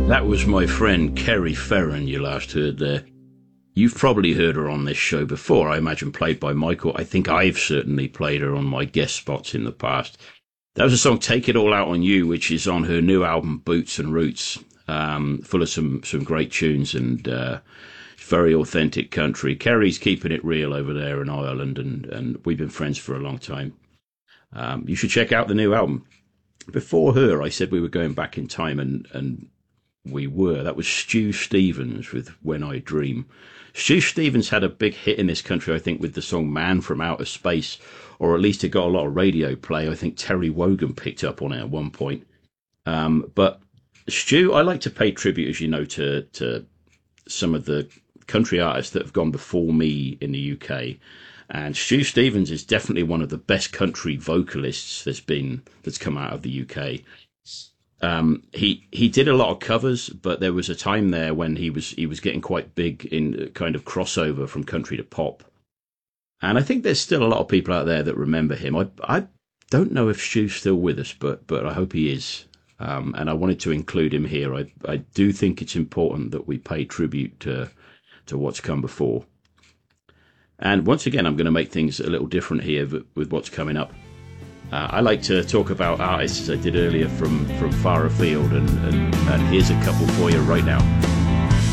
That was my friend Kerry Ferren you last heard there. You've probably heard her on this show before, I imagine played by Michael. I think I've certainly played her on my guest spots in the past. That was a song, Take It All Out on You, which is on her new album, Boots and Roots, full of some great tunes and very authentic country. Kerry's keeping it real over there in Ireland, and we've been friends for a long time. You should check out the new album. Before her, I said we were going back in time, and we were. That was Stu Stevens with When I Dream. Stu Stevens had a big hit in this country, I think, with the song Man from Outer Space, or at least it got a lot of radio play. I think Terry Wogan picked up on it at one point. But Stu, I like to pay tribute, as you know, to some of the country artists that have gone before me in the UK. And Stu Stevens is definitely one of the best country vocalists that's come out of the UK. He did a lot of covers, but there was a time there when he was getting quite big in kind of crossover from country to pop. And I think there's still a lot of people out there that remember him. I don't know if Stu's still with us, but I hope he is. And I wanted to include him here. I do think it's important that we pay tribute to what's come before. And once again, I'm going to make things a little different here with what's coming up. I like to talk about artists, as I did earlier, from far afield, and here's a couple for you right now.